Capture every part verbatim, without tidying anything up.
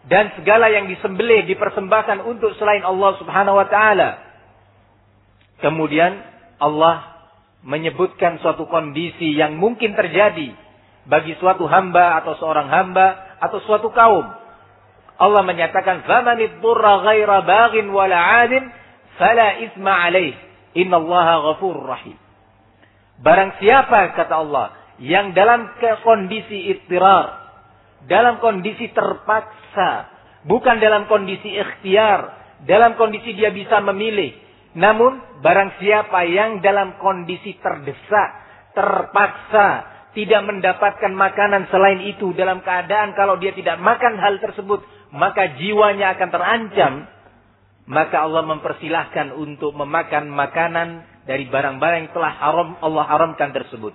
dan segala yang disembelih dipersembahkan untuk selain Allah Subhanahu wa taala. Kemudian Allah menyebutkan suatu kondisi yang mungkin terjadi bagi suatu hamba atau seorang hamba atau suatu kaum. Allah menyatakan, "Famanidurra ghaira baghin wala 'adin fala itsma 'alaih. Innallaha ghafurur rahim." Barang siapa, kata Allah, yang dalam kondisi ittirar, dalam kondisi terpaksa, bukan dalam kondisi ikhtiar, dalam kondisi dia bisa memilih. Namun, barang siapa yang dalam kondisi terdesak, terpaksa, tidak mendapatkan makanan selain itu, dalam keadaan kalau dia tidak makan hal tersebut, maka jiwanya akan terancam, maka Allah mempersilahkan untuk memakan makanan dari barang-barang yang telah haram, Allah haramkan tersebut.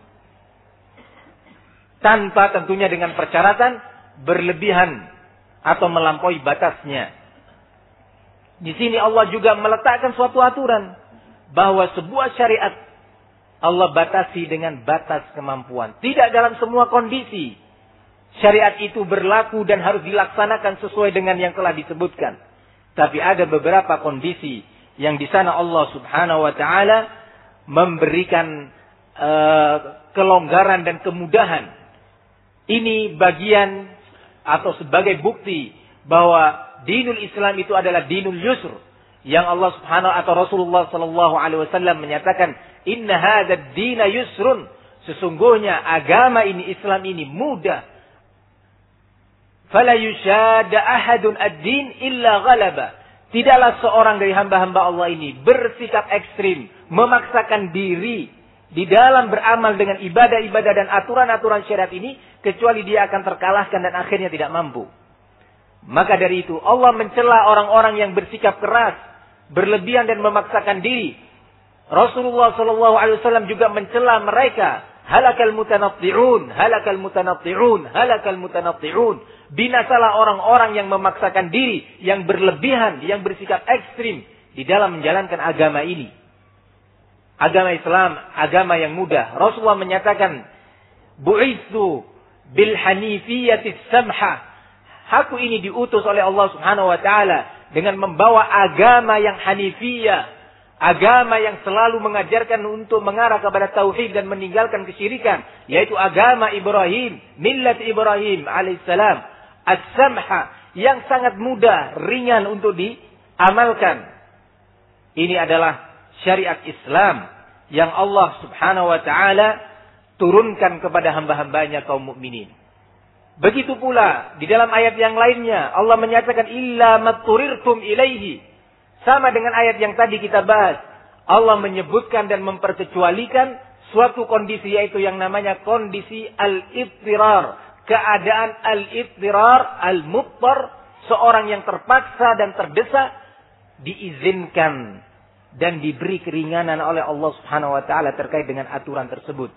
Tanpa tentunya dengan persyaratan berlebihan atau melampaui batasnya. Di sini Allah juga meletakkan suatu aturan bahwa sebuah syariat Allah batasi dengan batas kemampuan. Tidak dalam semua kondisi syariat itu berlaku dan harus dilaksanakan sesuai dengan yang telah disebutkan. Tapi ada beberapa kondisi yang di sana Allah Subhanahu wa taala memberikan uh, kelonggaran dan kemudahan. Ini bagian atau sebagai bukti bahwa dinul Islam itu adalah dinul yusr, yang Allah Subhanahu atau Rasulullah sallallahu alaihi wasallam menyatakan, "Inna hadzal dina yusrun." Sesungguhnya agama ini, Islam ini mudah. Fala yushadda ahadun ad-din illa ghalaba. Tidaklah seorang dari hamba-hamba Allah ini bersikap ekstrim, memaksakan diri di dalam beramal dengan ibadah-ibadah dan aturan-aturan syariat ini, kecuali dia akan terkalahkan dan akhirnya tidak mampu. Maka dari itu Allah mencela orang-orang yang bersikap keras, berlebihan dan memaksakan diri. Rasulullah sallallahu alaihi wasallam juga mencela mereka. Halakal mutanatti'un, halakal mutanatti'un, halakal mutanatti'un. Binasalah orang-orang yang memaksakan diri, yang berlebihan, yang bersikap ekstrim di dalam menjalankan agama ini. Agama Islam, agama yang mudah. Rasulullah menyatakan, "Bu'itsu bil hanifiyatis samha." Aku ini diutus oleh Allah Subhanahu wa taala dengan membawa agama yang hanifiyah, agama yang selalu mengajarkan untuk mengarah kepada tauhid dan meninggalkan kesyirikan, yaitu agama Ibrahim, millat Ibrahim alaihissalam, as-samha, yang sangat mudah, ringan untuk diamalkan. Ini adalah syariat Islam yang Allah Subhanahu wa taala turunkan kepada hamba-hambanya kaum mukminin. Begitu pula di dalam ayat yang lainnya Allah menyatakan illa matturirtum ilaihi. Sama dengan ayat yang tadi kita bahas. Allah menyebutkan dan memperkecualikan suatu kondisi, yaitu yang namanya kondisi al-ittirar. Keadaan al-ittirar, al-muttar, seorang yang terpaksa dan terdesak diizinkan dan diberi keringanan oleh Allah Subhanahu wa taala terkait dengan aturan tersebut.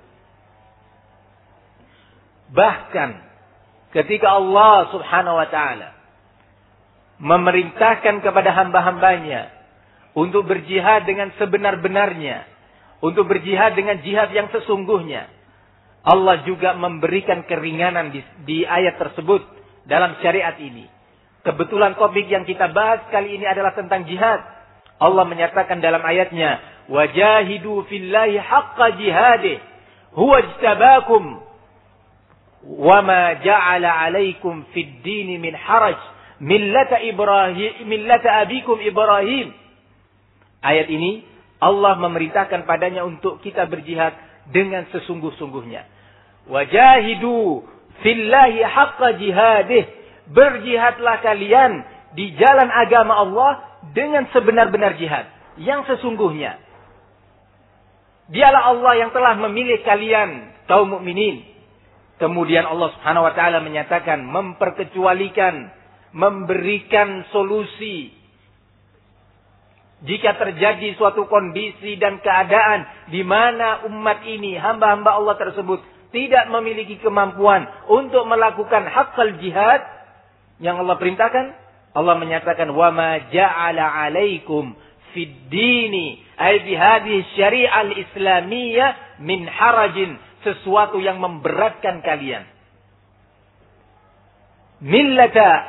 Bahkan ketika Allah Subhanahu wa taala memerintahkan kepada hamba-hambanya untuk berjihad dengan sebenar-benarnya, untuk berjihad dengan jihad yang sesungguhnya, Allah juga memberikan keringanan di, di ayat tersebut dalam syariat ini. Kebetulan topik yang kita bahas kali ini adalah tentang jihad. Allah menyatakan dalam ayatnya, "Wajahidu fillahi haqqa jihadih, huwa ijtabakum, wa ma ja'ala 'alaikum fid dini min haraj, millata Ibrahim, millata abikum Ibrahim." Ayat ini Allah memerintahkan padanya untuk kita berjihad dengan sesungguh-sungguhnya. Wajahidu fillahi haqqa jihadih. Berjihadlah kalian di jalan agama Allah dengan sebenar-benar jihad yang sesungguhnya. Dialah Allah yang telah memilih kalian kaum mukminin. Kemudian Allah Subhanahu wa taala menyatakan, memperkecualikan, memberikan solusi jika terjadi suatu kondisi dan keadaan di mana umat ini, hamba-hamba Allah tersebut tidak memiliki kemampuan untuk melakukan haqqal jihad yang Allah perintahkan. Allah menyatakan, "Wa ma ja'ala 'alaikum fid dini ay bi hadhihi syari'ah al-islamiyah min harajin." Sesuatu yang memberatkan kalian. Millata